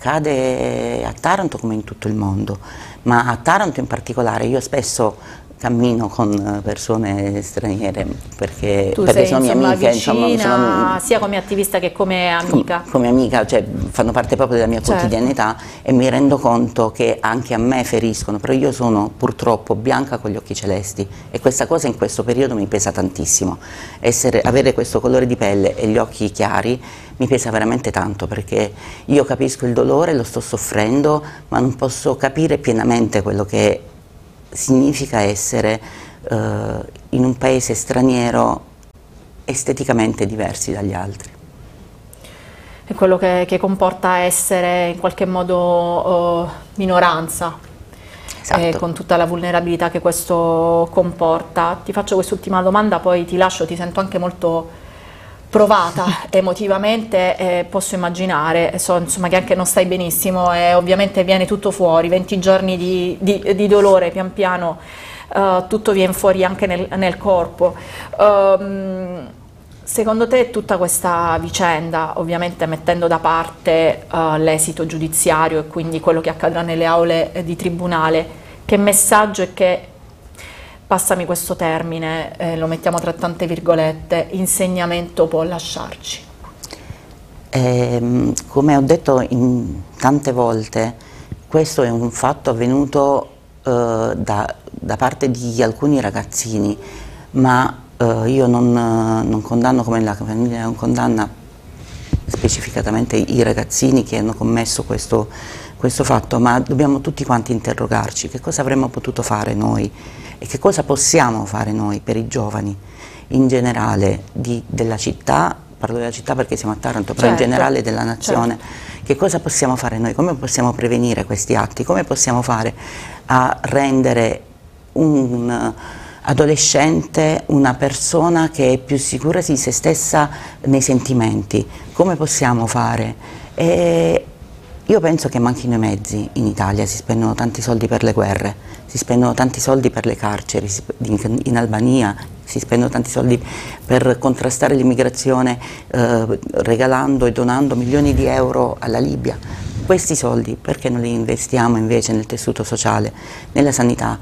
accade a Taranto come in tutto il mondo, ma a Taranto in particolare io spesso cammino con persone straniere perché sei, sono mie insomma, amiche, vicina, sia come attivista che come amica. Come amica, cioè fanno parte proprio della mia quotidianità, e mi rendo conto che anche a me feriscono, però io sono purtroppo bianca con gli occhi celesti e questa cosa in questo periodo mi pesa tantissimo. Avere questo colore di pelle e gli occhi chiari mi pesa veramente tanto, perché io capisco il dolore, lo sto soffrendo, ma non posso capire pienamente quello che significa essere in un paese straniero esteticamente diversi dagli altri. È quello che comporta essere in qualche modo minoranza, Esatto. con tutta la vulnerabilità che questo comporta. Ti faccio quest'ultima domanda, poi ti lascio, ti sento anche molto provata emotivamente, posso immaginare, insomma, che anche non stai benissimo e ovviamente viene tutto fuori, 20 giorni di dolore, pian piano tutto viene fuori anche nel corpo. Secondo te tutta questa vicenda, ovviamente mettendo da parte l'esito giudiziario e quindi quello che accadrà nelle aule di tribunale, che messaggio e che, passami questo termine, lo mettiamo tra tante virgolette, insegnamento può lasciarci? Come ho detto tante volte, questo è un fatto avvenuto da parte di alcuni ragazzini, ma io non condanno, come la famiglia non condanna specificatamente i ragazzini che hanno commesso questo fatto, ma dobbiamo tutti quanti interrogarci che cosa avremmo potuto fare noi e che cosa possiamo fare noi per i giovani in generale della città, parlo della città perché siamo a Taranto, però in generale della nazione, che cosa possiamo fare noi, come possiamo prevenire questi atti, come possiamo fare a rendere un adolescente una persona che è più sicura di se stessa nei sentimenti, come possiamo fare? Io penso che manchino i mezzi in Italia, si spendono tanti soldi per le guerre, si spendono tanti soldi per le carceri, in Albania si spendono tanti soldi per contrastare l'immigrazione regalando e donando milioni di euro alla Libia. Questi soldi perché non li investiamo invece nel tessuto sociale, nella sanità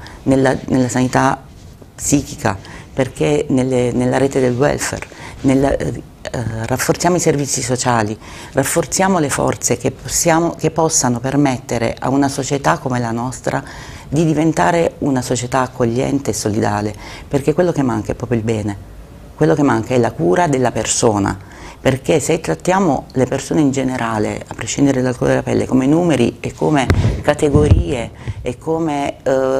psichica, perché nella rete del welfare, rafforziamo i servizi sociali, rafforziamo le forze che possano permettere a una società come la nostra di diventare una società accogliente e solidale, perché quello che manca è proprio il bene, quello che manca è la cura della persona, perché se trattiamo le persone in generale, a prescindere dal colore della pelle, come numeri e come categorie e come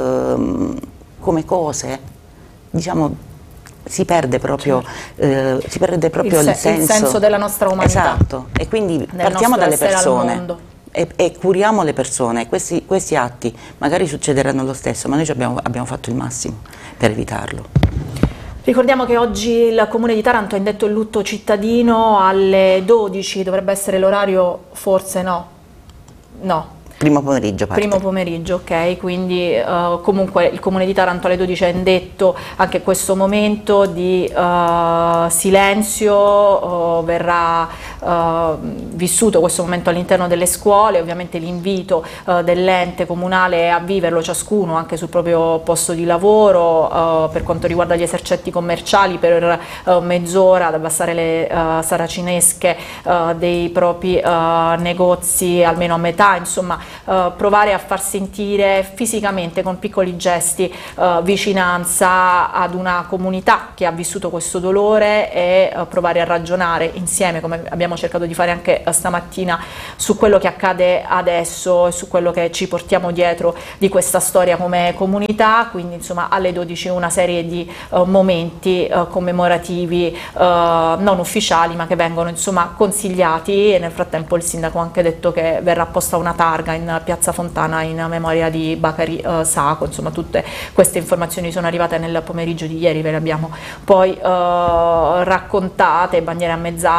cose, diciamo, si perde proprio, il senso della nostra umanità. Esatto, e quindi partiamo dalle persone e curiamo le persone. Questi atti magari succederanno lo stesso, ma noi abbiamo fatto il massimo per evitarlo. Ricordiamo che oggi il Comune di Taranto ha indetto il lutto cittadino alle 12, dovrebbe essere l'orario, forse no. Primo pomeriggio parte. Primo pomeriggio, ok, quindi comunque il Comune di Taranto alle 12 ha indetto anche questo momento di silenzio, verrà vissuto questo momento all'interno delle scuole, ovviamente l'invito dell'ente comunale è a viverlo ciascuno anche sul proprio posto di lavoro, per quanto riguarda gli esercenti commerciali per mezz'ora ad abbassare le saracinesche dei propri negozi almeno a metà, insomma provare a far sentire fisicamente con piccoli gesti vicinanza ad una comunità che ha vissuto questo dolore e provare a ragionare insieme, come abbiamo cercato di fare anche stamattina, su quello che accade adesso e su quello che ci portiamo dietro di questa storia come comunità. Quindi insomma alle 12 una serie di momenti commemorativi non ufficiali ma che vengono insomma consigliati, e nel frattempo il sindaco ha anche detto che verrà posta una targa in piazza Fontana in memoria di Bakary Sacco. Insomma tutte queste informazioni sono arrivate nel pomeriggio di ieri, ve le abbiamo poi raccontate, bandiere a mezz'ala,